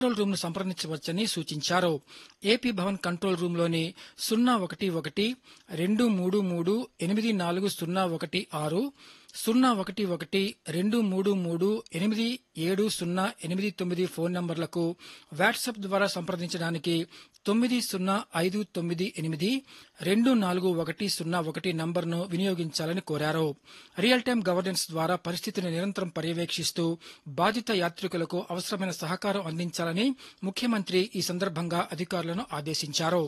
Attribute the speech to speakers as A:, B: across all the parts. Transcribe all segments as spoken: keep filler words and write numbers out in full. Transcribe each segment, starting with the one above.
A: Control room ను సంప్రదించవచ్చని సూచించారు. AP Bhavan control room లోని సున్నా ఒకటి ఒకటి రెండు మూడు మూడు ఎనిమిది నాలుగు సున్నా ఒకటి ఆరు సున్నా ఒకటి ఒకటి రెండు మూడు మూడు ఎనిమిది ఏడు సున్నా ఎనిమిది తొమ్మిది ఫోన్ నంబర్లకు వాట్సాప్ ద్వారా సంప్రదించడానికి తొమ్మిది సున్నా ఐదు తొమ్మిది ఎనిమిది రెండు నాలుగు ఒకటి సున్నా ఒకటి నంబర్ను వినియోగించాలని కోరారు. రియల్ టైం గవర్నెన్స్ ద్వారా పరిస్థితిని నిరంతరం పర్యవేక్షిస్తూ బాధిత యాత్రికులకు అవసరమైన సహకారం అందించాలని ముఖ్యమంత్రి ఈ సందర్భంగా అధికారులను ఆదేశించారు.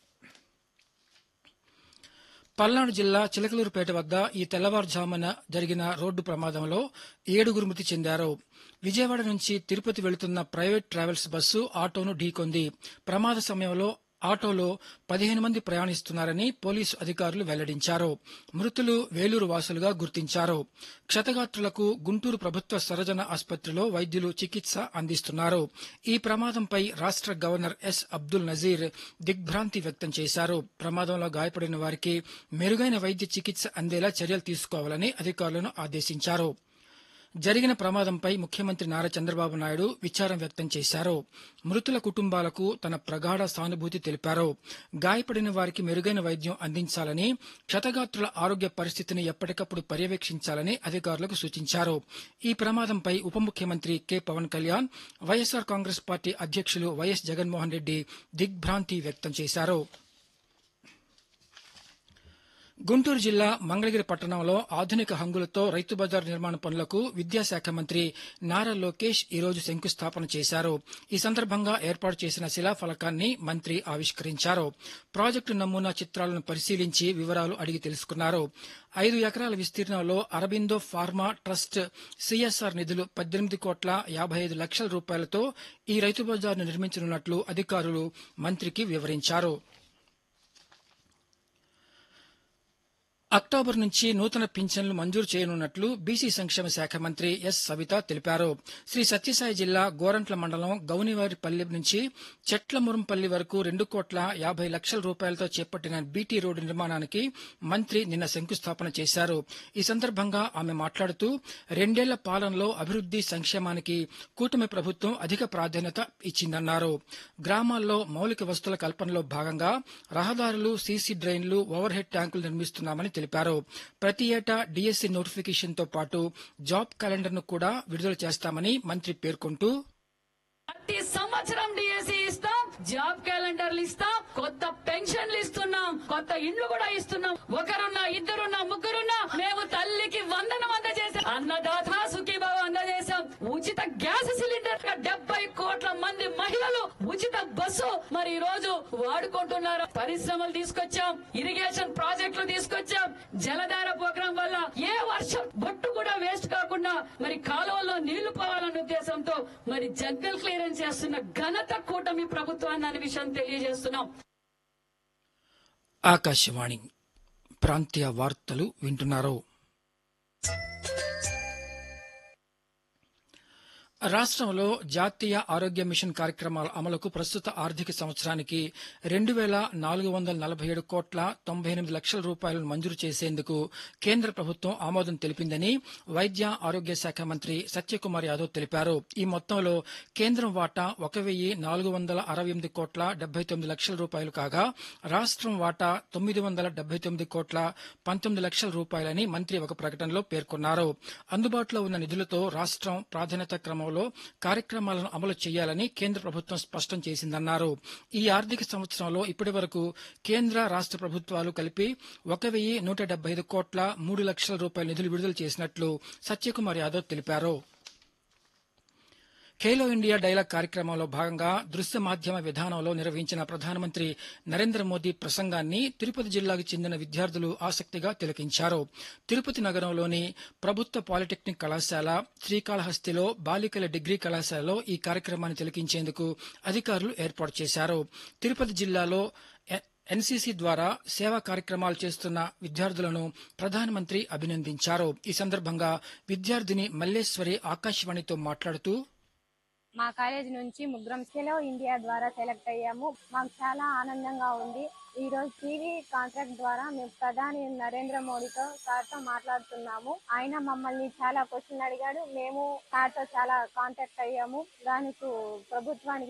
A: పల్నాడు జిల్లా చిలకలూరుపేట వద్ద ఈ తెల్లవారుజామున జరిగిన రోడ్డు ప్రమాదంలో ఏడుగురు మృతి చెందారు. విజయవాడ నుంచి తిరుపతి వెళుతున్న ప్రైవేట్ ట్రావెల్స్ బస్సు ఆటోను ఢీకొంది. ప్రమాద సమయంలో ఆటోలో పదిహేను మంది ప్రయాణిస్తున్నారని పోలీసు అధికారులు వెల్లడించారు. మృతులు వేలూరు వాసులుగా గుర్తించారు. క్షతగాత్రులకు గుంటూరు ప్రభుత్వ సర్వజన ఆసుపత్రిలో వైద్యులు చికిత్స అందిస్తున్నారు. ఈ ప్రమాదంపై రాష్ట్ర గవర్నర్ ఎస్ అబ్దుల్ నజీర్ దిగ్భ్రాంతి వ్యక్తం చేశారు. ప్రమాదంలో గాయపడిన వారికి మెరుగైన వైద్య చికిత్స అందేలా చర్యలు తీసుకోవాలని అధికారులను ఆదేశించారు. జరిగిన ప్రమాదంపై ముఖ్యమంత్రి నారా చంద్రబాబు నాయుడు విచారం వ్యక్తం చేశారు. మృతుల కుటుంబాలకు తన ప్రగాఢ సానుభూతి తెలిపారు. గాయపడిన వారికి మెరుగైన వైద్యం అందించాలని, క్షతగాత్రుల ఆరోగ్య పరిస్థితిని ఎప్పటికప్పుడు పర్యవేక్షించాలని అధికారులకు సూచించారు. ఈ ప్రమాదంపై ఉప ముఖ్యమంత్రి కె పవన్ కళ్యాణ్, వైఎస్సార్ కాంగ్రెస్ పార్టీ అధ్యక్షులు వైఎస్ జగన్మోహన్ రెడ్డి దిగ్భ్రాంతి వ్యక్తం చేశారు. గుంటూరు జిల్లా మంగళగిరి పట్టణంలో ఆధునిక హంగులతో రైతు బజార్ నిర్మాణ పనులకు విద్యాశాఖ మంత్రి నారా లోకేష్ ఈరోజు శంకుస్థాపన చేశారు. ఈ సందర్భంగా ఏర్పాటు చేసిన శిలాఫలకాన్ని మంత్రి ఆవిష్కరించారు. ప్రాజెక్టు నమూనా చిత్రాలను పరిశీలించి వివరాలు అడిగి తెలుసుకున్నారు. ఐదు ఎకరాల విస్తీర్ణంలో అరబిందో ఫార్మా ట్రస్ట్ సిఎస్ఆర్ నిధులు పద్దెనిమిది కోట్ల యాభై ఐదు లక్షల రూపాయలతో ఈ రైతు బజార్ను నిర్మించనున్నట్లు అధికారులు మంత్రికి వివరించారు. అక్టోబర్ నుంచి నూతన పింఛన్లు మంజూరు చేయనున్నట్లు బీసీ సంక్షేమ శాఖ మంత్రి ఎస్ సవిత తెలిపారు. శ్రీ సత్యసాయి జిల్లా గోరంట్ల మండలం గౌనివారిపల్లి నుంచి చెట్లమురంపల్లి వరకు రెండు కోట్ల యాభై లక్షల రూపాయలతో చేపట్టిన బీటీ రోడ్డు నిర్మాణానికి మంత్రి నిన్న శంకుస్థాపన చేశారు. ఈ సందర్భంగా ఆమె మాట్లాడుతూ రెండేళ్ల పాలనలో అభివృద్ది సంక్షేమానికి కూటమి ప్రభుత్వం అధిక ప్రాధాన్యత ఇచ్చిందన్నారు. గ్రామాల్లో మౌలిక వసతుల కల్పనలో భాగంగా రహదారులు, సీసీ డ్రైన్లు, ఓవర్ హెడ్ ట్యాంకులు నిర్మిస్తున్నామని తెలిపారు. ప్రతి ఏటా డీఎస్సీ నోటిఫికేషన్ తో పాటు జాబ్ క్యాలెండర్ ను కూడా విడుదల చేస్తామని మంత్రి పేర్కొంటూ
B: ప్రతి సంవత్సరం డిఎస్సి ఇస్తాం, జాబ్ క్యాలెండర్లు ఇస్తాం, కొత్త పెన్షన్లు ఇస్తున్నాం, కొత్త ఇండ్లు కూడా ఇస్తున్నాం. ఒకరున్నా, ఇద్దరున్నా, ముగ్గురున్నా మేము తల్లికి వందనం అందజేసాం. అన్నదాత సుఖీభావ అందజేశాం. ఉచిత గ్యాస్ సిలిండర్ డెబ్బై కోట్ల మంది మహిళలు ఉచిత బస్సు మరి ఈ రోజు వాడుకుంటున్నారు. పరిశ్రమలు తీసుకొచ్చాం, ఇరిగేషన్ ప్రాజెక్టులు తీసుకొచ్చాం. జలధార ప్రోగ్రాం వల్ల ఏ వర్షం బొట్టు కూడా వేస్ట్ కాకుండా మరి కాలువల్లో నీళ్లు పోవాలన్న ఉద్దేశంతో మరి జంగల్ క్లియరెన్స్ చేస్తున్న ఘనత కూటమి ప్రభుత్వాన్ని అనే విషయం తెలియజేస్తున్నాం.
A: ఆకాశవాణి ప్రాంతీయ వార్తలు వింటున్నారు. రాష్ట్రంలో జాతీయ ఆరోగ్య మిషన్ కార్యక్రమాల అమలుకు ప్రస్తుత ఆర్థిక సంవత్సరానికి రెండు వేల నాలుగు వందల నలభై ఏడు కోట్ల తొంభై ఎనిమిది లక్షల రూపాయలను మంజూరు చేసేందుకు కేంద్ర ప్రభుత్వం ఆమోదం తెలిపిందని వైద్య ఆరోగ్య శాఖ మంత్రి సత్యకుమార్ యాదవ్ తెలిపారు. ఈ మొత్తంలో కేంద్రం వాటా ఒక వెయ్యి నాలుగు వందల అరవై ఎనిమిది కోట్ల డెబ్బై తొమ్మిది లక్షల రూపాయలు కాగా రాష్ట్రం వాటా తొమ్మిది వందల డెబ్బై తొమ్మిది కోట్ల పంతొమ్మిది లక్షల రూపాయలని మంత్రి ఒక ప్రకటనలో పేర్కొన్నారు. అందుబాటులో ఉన్న నిధులతో రాష్ట్రం ప్రాధాన్యత క్రమంలో కార్యక్రమాలను అమలు చేయాలని కేంద్ర ప్రభుత్వం స్పష్టం చేసిందన్నారు. ఈ ఆర్థిక సంవత్సరంలో ఇప్పటి వరకు కేంద్ర రాష్ట్ర ప్రభుత్వాలు కలిపి ఒక వెయ్యి నూట డెబ్బై ఐదు కోట్ల మూడు లక్షల రూపాయల నిధులు విడుదల చేసినట్లు సత్యకుమార్ యాదవ్ తెలిపారు. ఖేలో ఇండియా డైలాగ్ కార్యక్రమంలో భాగంగా దృశ్య మాధ్యమ విధానంలో నిర్వహించిన ప్రధానమంత్రి నరేంద్ర మోదీ ప్రసంగాన్ని తిరుపతి జిల్లాకు చెందిన విద్యార్థులు ఆసక్తిగా తిలకించారు. తిరుపతి నగరంలోని ప్రభుత్వ పాలిటెక్నిక్ కళాశాల, శ్రీకాళహస్తిలో బాలికల డిగ్రీ కళాశాలలో ఈ కార్యక్రమాన్ని తిలకించేందుకు అధికారులు ఏర్పాటు చేశారు. తిరుపతి జిల్లాలో ఎన్సీసీ ద్వారా సేవా కార్యక్రమాలు చేస్తున్న విద్యార్థులను ప్రధానమంత్రి అభినందించారు. ఈ సందర్భంగా విద్యార్థిని మల్లేశ్వరి ఆకాశవాణితో మాట్లాడుతూ
C: మా కాలేజ్ నుంచి ముగ్గురం ఖేలో ఇండియా ద్వారా సెలెక్ట్ అయ్యాము. మాకు చాలా ఆనందంగా ఉంది. ఈ రోజు టీవీ కాంట్రాక్ట్ ద్వారా మేము ప్రధాని నరేంద్ర మోడీతో సార్తో మాట్లాడుతున్నాము. ఆయన మమ్మల్ని చాలా క్వశ్చన్లు అడిగాడు. మేము సార్తో చాలా కాంటాక్ట్ అయ్యాము. దానికి ప్రభుత్వానికి